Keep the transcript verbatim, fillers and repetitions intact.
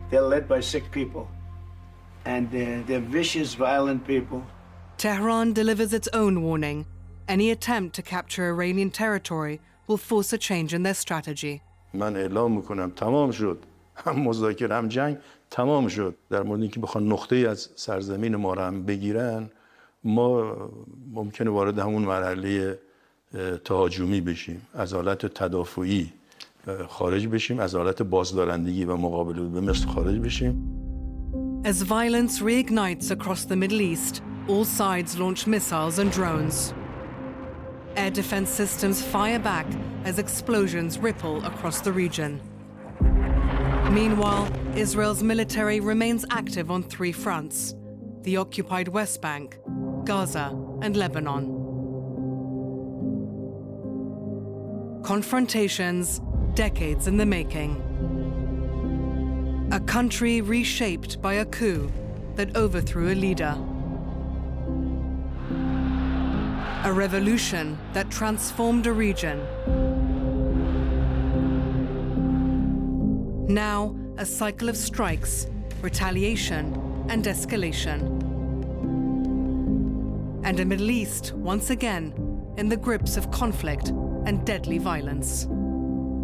They're led by sick people. And they're, they're vicious, violent people. Tehran delivers its own warning. Any attempt to capture Iranian territory will force a change in their strategy. من اعلام میکنم تمام شد. هم مذاکره هم جنگ تمام شد. در مورد اینکه بخوان نقطه‌ای از سرزمین ما را هم بگیرن، ما ممکنه وارد همون مرحله تهاجمی بشیم. از حالت تدافعی خارج بشیم، از حالت بازدارندگی و مقابله به مثل خارج بشیم. As violence reignites across the Middle East, all sides launch missiles and drones. Air defense systems fire back as explosions ripple across the region. Meanwhile, Israel's military remains active on three fronts: the occupied West Bank, Gaza, and Lebanon. Confrontations, decades in the making. A country reshaped by a coup that overthrew a leader. A revolution that transformed a region. Now, a cycle of strikes, retaliation, and escalation. And a Middle East, once again, in the grips of conflict and deadly violence.